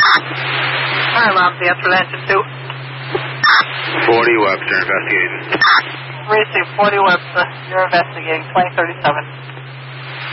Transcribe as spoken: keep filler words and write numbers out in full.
Fire alarms, answer to engine two. forty Webster investigating. Receive forty Webster, you're investigating, twenty thirty-seven.